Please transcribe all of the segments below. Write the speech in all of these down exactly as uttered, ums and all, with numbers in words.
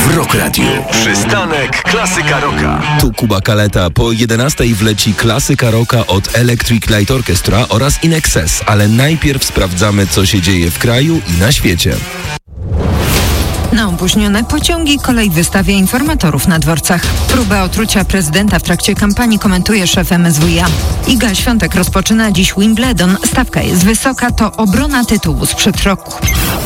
w Rock Radio. Przystanek Klasyka Rocka. Tu Kuba Kaleta. Po jedenastej wleci Klasyka Rocka od Electric Light Orchestra oraz In Excess, ale najpierw sprawdzamy, co się dzieje w kraju i na świecie. Na opóźnione pociągi kolej wystawia informatorów na dworcach. Próbę otrucia prezydenta w trakcie kampanii komentuje szef M S W iA. Iga Świątek rozpoczyna dziś Wimbledon. Stawka jest wysoka, to obrona tytułu sprzed roku.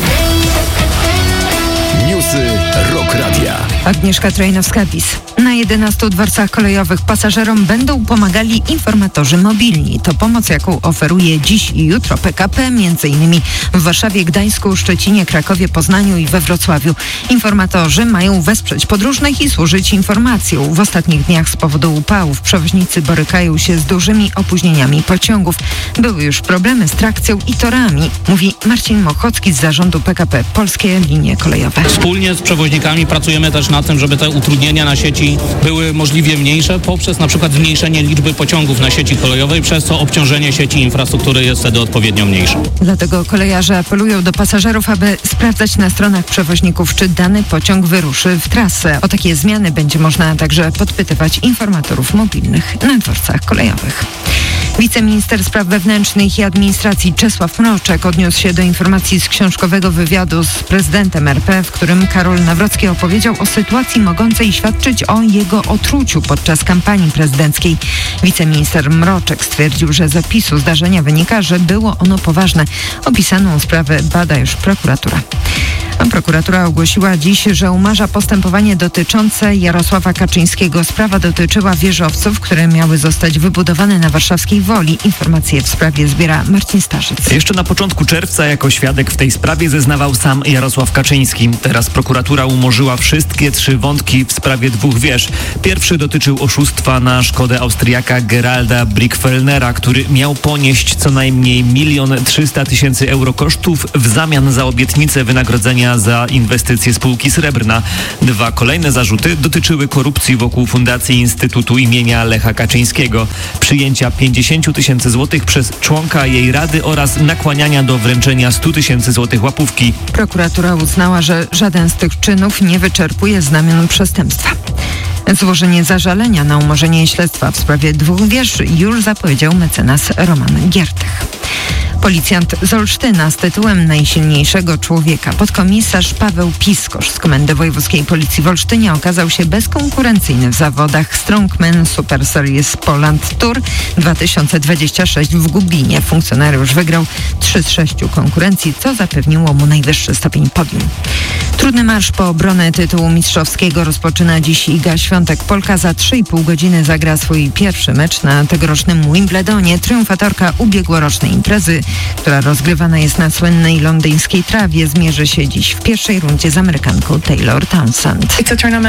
Newsy Rock Radia. Agnieszka Trojnowska-Wis. Na jedenastu dworcach kolejowych pasażerom będą pomagali informatorzy mobilni. To pomoc, jaką oferuje dziś i jutro P K P, m.in. w Warszawie, Gdańsku, Szczecinie, Krakowie, Poznaniu i we Wrocławiu. Informatorzy mają wesprzeć podróżnych i służyć informacją. W ostatnich dniach z powodu upałów przewoźnicy borykają się z dużymi opóźnieniami pociągów. Były już problemy z trakcją i torami, mówi Marcin Mochocki z zarządu P K P Polskie Linie Kolejowe. Wspólnie z przewoźnikami pracujemy też nad tym, żeby te utrudnienia na sieci były możliwie mniejsze poprzez na przykład zmniejszenie liczby pociągów na sieci kolejowej, przez co obciążenie sieci infrastruktury jest wtedy odpowiednio mniejsze. Dlatego kolejarze apelują do pasażerów, aby sprawdzać na stronach przewoźników, czy dany pociąg wyruszy w trasę. O takie zmiany będzie można także podpytywać informatorów mobilnych na dworcach kolejowych. Wiceminister Spraw Wewnętrznych i Administracji Czesław Mroczek odniósł się do informacji z książkowego wywiadu z prezydentem R P, w którym Karol Nawrocki opowiedział o sytuacji mogącej świadczyć o jego otruciu podczas kampanii prezydenckiej. Wiceminister Mroczek stwierdził, że z opisu zdarzenia wynika, że było ono poważne. Opisaną sprawę bada już prokuratura. A prokuratura ogłosiła dziś, że umarza postępowanie dotyczące Jarosława Kaczyńskiego. Sprawa dotyczyła wieżowców, które miały zostać wybudowane na warszawskiej Woli. Informacje w sprawie zbiera Marcin Starzyc. Jeszcze na początku czerwca jako świadek w tej sprawie zeznawał sam Jarosław Kaczyński. Teraz prokuratura umorzyła wszystkie trzy wątki w sprawie dwóch wież. Pierwszy dotyczył oszustwa na szkodę Austriaka Geralda Brickfellnera, który miał ponieść co najmniej milion trzysta tysięcy euro kosztów w zamian za obietnicę wynagrodzenia za inwestycje spółki Srebrna. Dwa kolejne zarzuty dotyczyły korupcji wokół Fundacji Instytutu imienia Lecha Kaczyńskiego, przyjęcia pięćdziesiąt tysięcy złotych przez członka jej rady oraz nakłaniania do wręczenia sto tysięcy złotych łapówki. Prokuratura uznała, że żaden z tych czynów nie wyczerpuje znamion przestępstwa. Złożenie zażalenia na umorzenie śledztwa w sprawie dwóch wież już zapowiedział mecenas Roman Giertych. Policjant z Olsztyna z tytułem najsilniejszego człowieka, podkomisarz Paweł Piskosz z Komendy Wojewódzkiej Policji w Olsztynie okazał się bezkonkurencyjny w zawodach Strongman Super Series Poland Tour dwa tysiące dwudziesty szósty w Gubinie. Funkcjonariusz wygrał trzy z sześciu konkurencji, co zapewniło mu najwyższy stopień podium. Trudny marsz po obronę tytułu mistrzowskiego rozpoczyna dziś Iga Świątek. Polka za trzy i pół godziny zagra swój pierwszy mecz na tegorocznym Wimbledonie. Triumfatorka ubiegłorocznej imprezy, która rozgrywana jest na słynnej londyńskiej trawie, zmierzy się dziś w pierwszej rundzie z Amerykanką Taylor Townsend.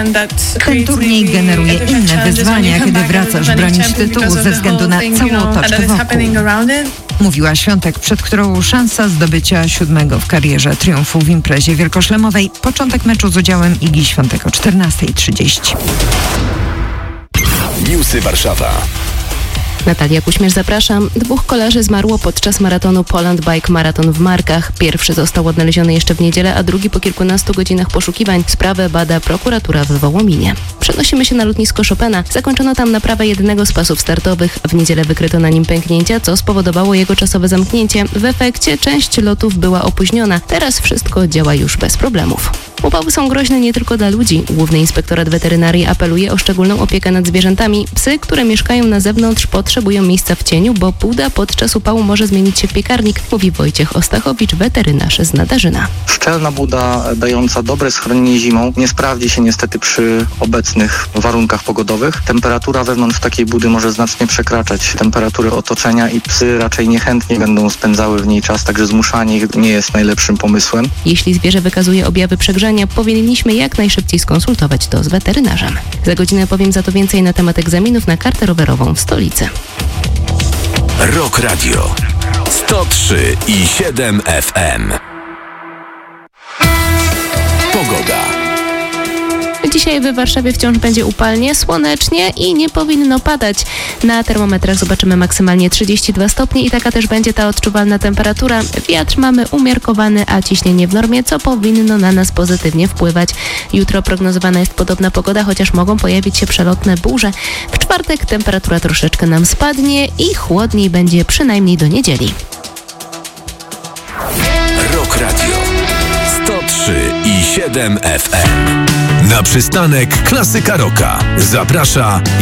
Ten turniej generuje inne wyzwania, kiedy wracasz bronić tytułu ze względu na całą otoczkę wokół. Mówiła Świątek, przed którą szansa zdobycia siódmego w karierze triumfu w imprezie wielkoszlemowej. Początek meczu z udziałem Igi Świątek o czternasta trzydzieści. Newsy Warszawa. Natalia Kuśmierz, zapraszam. Dwóch kolarzy zmarło podczas maratonu Poland Bike Marathon w Markach. Pierwszy został odnaleziony jeszcze w niedzielę, a drugi po kilkunastu godzinach poszukiwań. Sprawę bada prokuratura w Wołominie. Przenosimy się na lotnisko Chopina. Zakończono tam naprawę jednego z pasów startowych. W niedzielę wykryto na nim pęknięcia, co spowodowało jego czasowe zamknięcie. W efekcie część lotów była opóźniona. Teraz wszystko działa już bez problemów. Upały są groźne nie tylko dla ludzi. Główny Inspektorat Weterynarii apeluje o szczególną opiekę nad zwierzętami. Psy, które mieszkają na zewnątrz, potrzebują miejsca w cieniu, bo buda podczas upału może zmienić się w piekarnik, mówi Wojciech Ostachowicz, weterynarz z Nadarzyna. Szczelna buda dająca dobre schronienie zimą nie sprawdzi się niestety przy obecnych warunkach pogodowych. Temperatura wewnątrz takiej budy może znacznie przekraczać temperatury otoczenia i psy raczej niechętnie będą spędzały w niej czas, także zmuszanie ich nie jest najlepszym pomysłem. Jeśli zwierzę wykazuje objawy przegrzania, powinniśmy jak najszybciej skonsultować to z weterynarzem. Za godzinę powiem za to więcej na temat egzaminów na kartę rowerową w stolicy. Rock Radio sto trzy i siedem F M. Pogoda. Dzisiaj w Warszawie wciąż będzie upalnie, słonecznie i nie powinno padać. Na termometrach zobaczymy maksymalnie trzydzieści dwa stopnie i taka też będzie ta odczuwalna temperatura. Wiatr mamy umiarkowany, a ciśnienie w normie, co powinno na nas pozytywnie wpływać. Jutro prognozowana jest podobna pogoda, chociaż mogą pojawić się przelotne burze. W czwartek temperatura troszeczkę nam spadnie i chłodniej będzie przynajmniej do niedzieli. Rock Radio sto trzy i siedem F M. Na przystanek Klasyka Rocka zaprasza